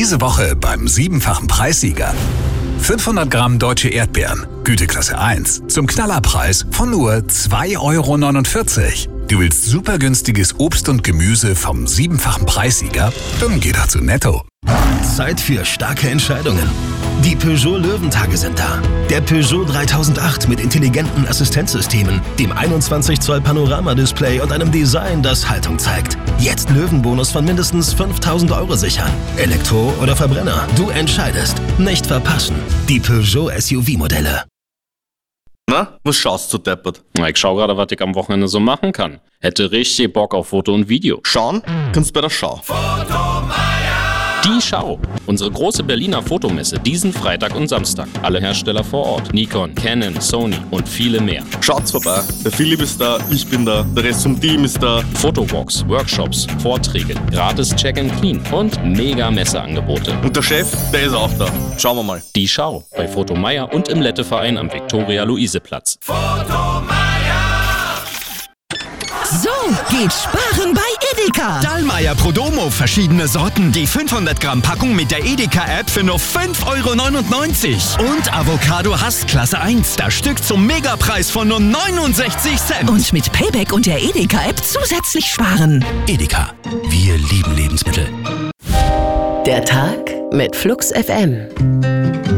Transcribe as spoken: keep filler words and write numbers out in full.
Diese Woche beim siebenfachen Preissieger. fünfhundert Gramm deutsche Erdbeeren, Güteklasse eins, zum Knallerpreis von nur zwei Euro neunundvierzig. Du willst super günstiges Obst und Gemüse vom siebenfachen Preissieger? Dann geh doch zu Netto. Zeit für starke Entscheidungen. Die Peugeot Löwentage sind da. Der Peugeot dreitausendacht mit intelligenten Assistenzsystemen, dem einundzwanzig Zoll Panoramadisplay und einem Design, das Haltung zeigt. Jetzt Löwenbonus von mindestens fünftausend Euro sichern. Elektro oder Verbrenner, du entscheidest. Nicht verpassen. Die Peugeot S U V-Modelle. Na, was schaust du deppert? Na, ich schau gerade, was ich am Wochenende so machen kann. Hätte richtig Bock auf Foto und Video. Schauen? Kannst bei der Schau. Die Schau. Unsere große Berliner Fotomesse diesen Freitag und Samstag. Alle Hersteller vor Ort. Nikon, Canon, Sony und viele mehr. Schaut's vorbei. Der Philipp ist da, ich bin da, der Rest vom Team ist da. Fotowalks, Workshops, Vorträge, gratis Check and Clean und mega Messeangebote. Und der Chef, der ist auch da. Schauen wir mal. Die Schau bei Fotomeier und im Letteverein am Viktoria-Luise-Platz. So geht Sparen bei Edeka. Dallmayr Prodomo, verschiedene Sorten. Die fünfhundert Gramm Packung mit der Edeka-App für nur fünf Euro neunundneunzig. Und Avocado Hass Klasse eins, das Stück zum Megapreis von nur neunundsechzig Cent. Und mit Payback und der Edeka-App zusätzlich sparen. Edeka, wir lieben Lebensmittel. Der Tag mit Flux F M.